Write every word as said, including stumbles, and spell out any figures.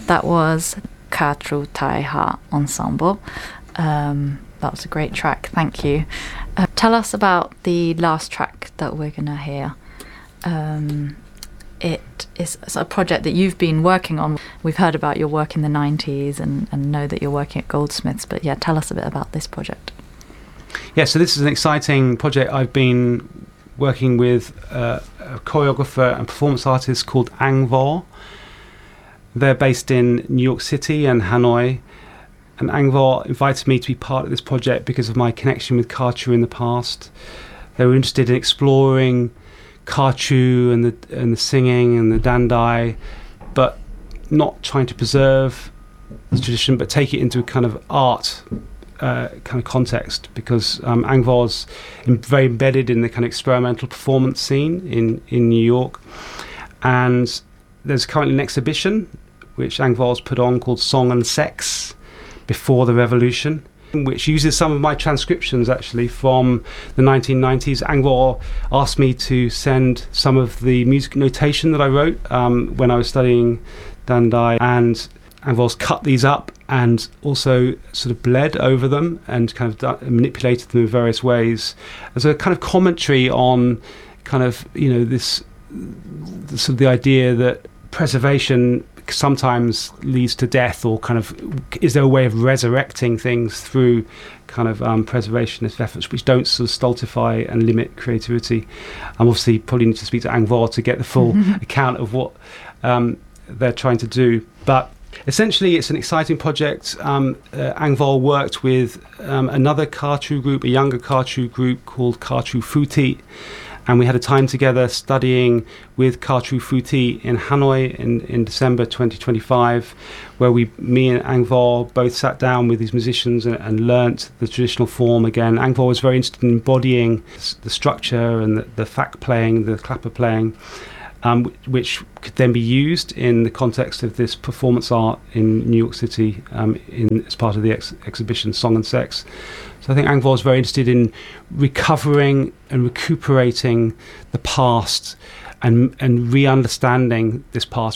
that was Katru Taiha Ensemble. Um, that was a great track, thank you. Uh, tell us about the last track that we're going to hear. Um, it is a project that you've been working on. We've heard about your work in the nineties and, and know that you're working at Goldsmiths, but yeah, tell us a bit about this project. Yeah, so this is an exciting project. I've been working with uh, a choreographer and performance artist called Angvor. They're based in New York City and Hanoi. And Angvor invited me to be part of this project because of my connection with Khartoum in the past. They were interested in exploring Khartoum and the and the singing and the dandai, but not trying to preserve the tradition, but take it into a kind of art uh, kind of context, because um, Angvor's in, very embedded in the kind of experimental performance scene in, in New York. And there's currently an exhibition which Angvor's put on called Song and Sex Before the Revolution, which uses some of my transcriptions actually from the nineteen nineties. Angvor asked me to send some of the music notation that I wrote um, when I was studying Dandai, and Angvor's cut these up and also sort of bled over them and kind of da- manipulated them in various ways as a kind of commentary on kind of, you know, this, this sort of the idea that preservation sometimes leads to death, or kind of is there a way of resurrecting things through kind of um, preservationist efforts which don't sort of stultify and limit creativity. I'm obviously probably need to speak to Angvor to get the full account of what um, they're trying to do, but essentially it's an exciting project. um, uh, Angvor worked with um, another Khartoum group, a younger Khartoum group called Khartoum Futi, and we had a time together studying with Khartoum Futi in Hanoi in, in December twenty twenty-five, where we, me and Angvor both sat down with these musicians and, and learnt the traditional form again. Angvor was very interested in embodying the structure and the, the fact playing, the clapper playing, um, which could then be used in the context of this performance art in New York City um, in, as part of the ex- exhibition Song and Sex. So I think Angvor is very interested in recovering and recuperating the past and and re-understanding this past,